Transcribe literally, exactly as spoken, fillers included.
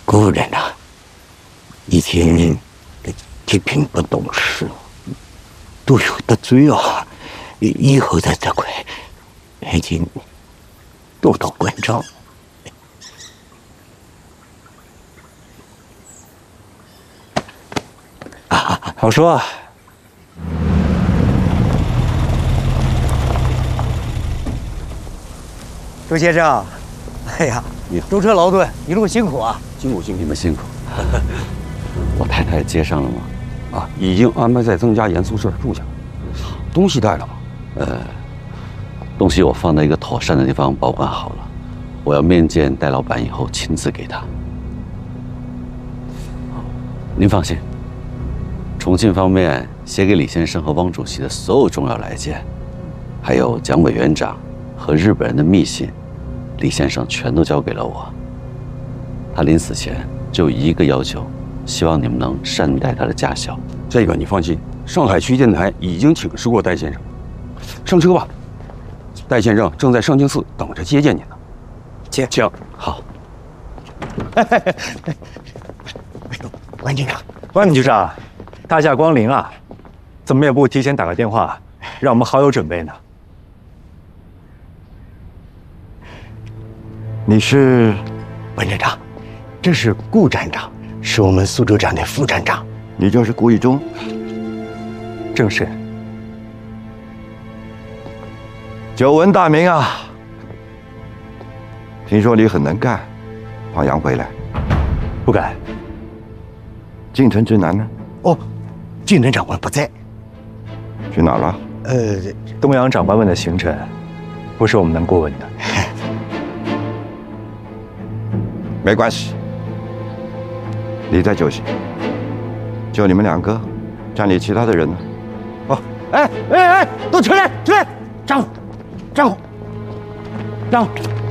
顾人呐，以前这平不懂事，都有得罪啊。以后再这块，已经多多关照。 啊，好说啊。周先生，哎呀，舟车劳顿，一路辛苦啊！ 辛苦辛苦，你们辛苦。我太太接上了吗？啊，已经安排在曾家严宿舍住下了。东西带了吗？呃，东西我放在一个妥善的地方保管好了。我要面见戴老板以后亲自给他。您放心，重庆方面写给李先生和汪主席的所有重要来件，还有蒋委员长和日本人的密信，李先生全都交给了我。他临死前就一个要求，希望你们能善待他的家小。 这个你放心，上海区电台已经请示过戴先生。上车吧，戴先生正在上清寺等着接见您呢。 请请。 好。 哎哎哎哎！关警长， 关局长，大驾光临啊，怎么也不提前打个电话，让我们好有准备呢？ 你是关站长，这是顾站长，是我们苏州站的副站长。 你就是顾一中？ 正是。 久闻大名啊！听说你很能干，放羊回来？ 不敢。 进城之南呢？ 哦，进城长官不在。 去哪了？ 呃， 东阳长官们的行程，不是我们能过问的。 没关系，你在就行。就你们两个，站里其他的人呢？ 哦，哎哎哎，都出来，出来，站住，站住，站住！